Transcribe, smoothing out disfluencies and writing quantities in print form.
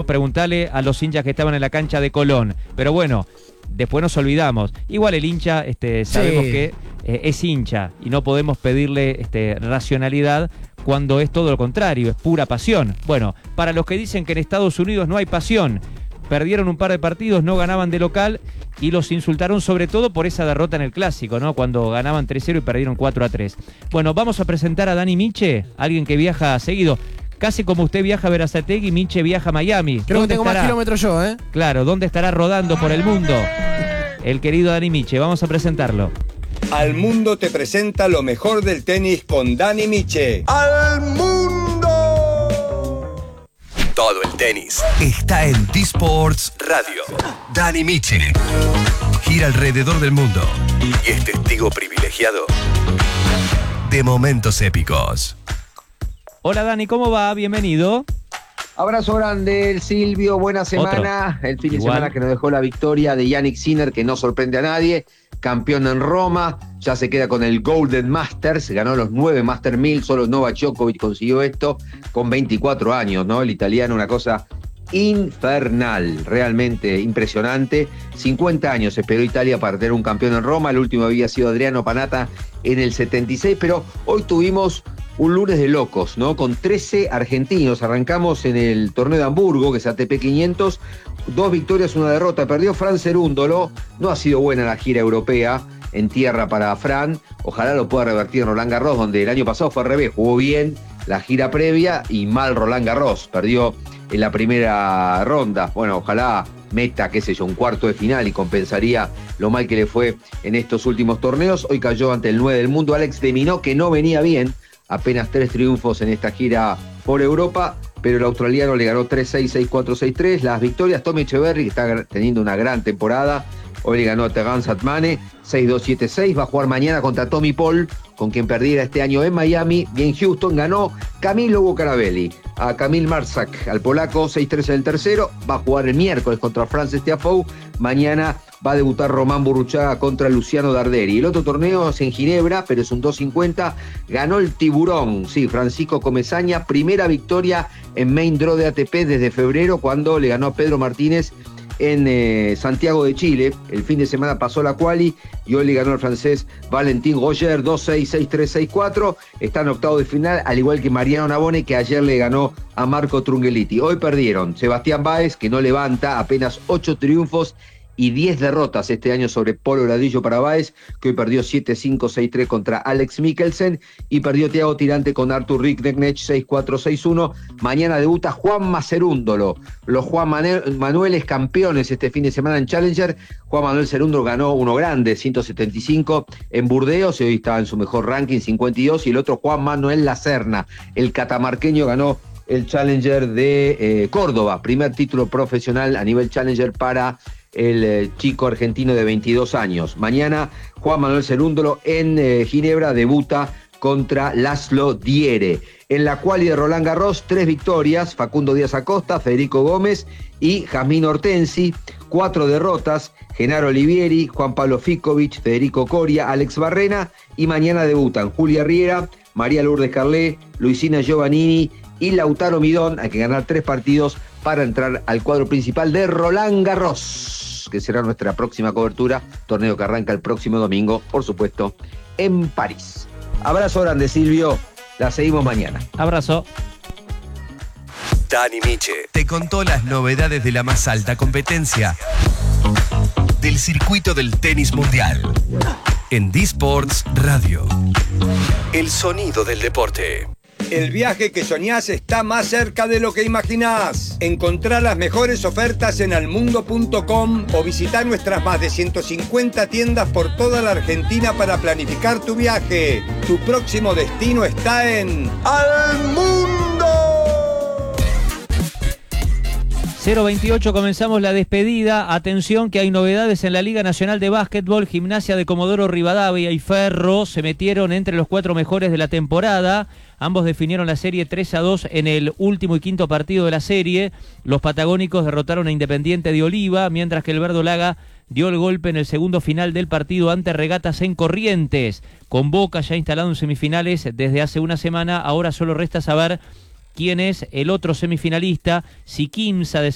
preguntarle a los hinchas que estaban en la cancha de Colón. Pero bueno, después nos olvidamos. Igual el hincha, sabemos que es hincha y no podemos pedirle racionalidad cuando es todo lo contrario, es pura pasión. Bueno, para los que dicen que en Estados Unidos no hay pasión, perdieron un par de partidos, no ganaban de local y los insultaron sobre todo por esa derrota en el Clásico, ¿no? Cuando ganaban 3-0 y perdieron 4-3. Bueno, vamos a presentar a Dani Miche, alguien que viaja seguido. Casi como usted viaja a Berazategui, Miche viaja a Miami. Creo que tengo más kilómetros yo, ¿eh? Claro, ¿dónde estará rodando por el mundo? El querido Dani Miche, vamos a presentarlo. Al Mundo te presenta lo mejor del tenis con Dani Miche. ¡Al Mundo! Todo el tenis está en D-Sports Radio. Dani Miche gira alrededor del mundo y es testigo privilegiado de momentos épicos. Hola Dani, ¿cómo va? Bienvenido. Abrazo grande, Silvio, buena semana. El fin de semana que nos dejó la victoria de Jannik Sinner, que no sorprende a nadie, campeón en Roma, ya se queda con el Golden Masters, ganó los 9 Master 1000, solo Novak Djokovic consiguió esto con 24 años, ¿no? El italiano, una cosa infernal, realmente impresionante. 50 años esperó Italia para tener un campeón en Roma, el último había sido Adriano Panatta en el 76, pero hoy tuvimos un lunes de locos, ¿no? Con 13 argentinos. Arrancamos en el torneo de Hamburgo, que es ATP 500. 2 victorias, 1 derrota. Perdió Fran Cerúndolo. No ha sido buena la gira europea en tierra para Fran. Ojalá lo pueda revertir en Roland Garros, donde el año pasado fue al revés. Jugó bien la gira previa y mal Roland Garros. Perdió en la primera ronda. Bueno, ojalá meta, qué sé yo, un cuarto de final y compensaría lo mal que le fue en estos últimos torneos. Hoy cayó ante el 9 del mundo, Alex de Minaur, que no venía bien. Apenas 3 triunfos en esta gira por Europa, pero el australiano le ganó 3-6, 6-4, 6-3. Las victorias, Tommy Echeverry, que está teniendo una gran temporada, hoy le ganó a Tegan Satmane, 6-2, 7-6. Va a jugar mañana contra Tommy Paul, con quien perdiera este año en Miami. Y en Houston ganó Camilo Bucarabelli a Kamil Marsak, al polaco, 6-3 en el tercero. Va a jugar el miércoles contra Frances Tiafoe. Mañana va a debutar Román Burruchaga contra Luciano Darderi. El otro torneo es en Ginebra, pero es un 250. Ganó el Tiburón, sí, Francisco Comesaña. Primera victoria en Main Draw de ATP desde febrero, cuando le ganó a Pedro Martínez en Santiago de Chile. El fin de semana pasó la quali y hoy le ganó al francés Valentín Roger 2-6, 6-3, 6-4. Está en octavo de final, al igual que Mariano Navone, que ayer le ganó a Marco Trungelliti. Hoy perdieron Sebastián Báez, que no levanta, apenas 8 triunfos y 10 derrotas este año sobre Polo Ladrillo para Báez, que hoy perdió 7-5, 6-3 contra Alex Mikkelsen, y perdió Thiago Tirante con Artur Rincknech 6-4, 6-1. Mañana debuta Juanma Cerúndolo. Los Juan Manueles campeones este fin de semana en Challenger. Juan Manuel Cerúndolo ganó uno grande, 175 en Burdeos, y hoy estaba en su mejor ranking, 52, y el otro Juan Manuel Lacerna, el catamarqueño, ganó el Challenger de Córdoba, primer título profesional a nivel Challenger para el chico argentino de 22 años. Mañana Juan Manuel Cerúndolo en Ginebra debuta contra Laszlo Diere. En la quali de Roland Garros, 3 victorias, Facundo Díaz Acosta, Federico Gómez y Jasmine Hortensi. 4 derrotas, Genaro Olivieri, Juan Pablo Ficovich, Federico Coria, Alex Barrena. Y mañana debutan Julia Riera, María Lourdes Carlé, Luisina Giovannini y Lautaro Midón. Hay que ganar 3 partidos para entrar al cuadro principal de Roland Garros, que será nuestra próxima cobertura, torneo que arranca el próximo domingo, por supuesto, en París. Abrazo grande, Silvio. La seguimos mañana. Abrazo. Dani Miche te contó las novedades de la más alta competencia del circuito del tenis mundial en D-Sports Radio. El sonido del deporte. El viaje que soñás está más cerca de lo que imaginás. Encontrá las mejores ofertas en almundo.com o visitá nuestras más de 150 tiendas por toda la Argentina para planificar tu viaje. Tu próximo destino está en Al Mundo. 028, comenzamos la despedida. Atención que hay novedades en la Liga Nacional de Básquetbol. Gimnasia de Comodoro Rivadavia y Ferro se metieron entre los 4 mejores de la temporada. Ambos definieron la serie 3-2 en el último y quinto partido de la serie. Los patagónicos derrotaron a Independiente de Oliva, mientras que el Verdolaga dio el golpe en el segundo final del partido ante Regatas en Corrientes. Con Boca ya instalado en semifinales desde hace una semana, ahora solo resta saber quién es el otro semifinalista, si Quimsa de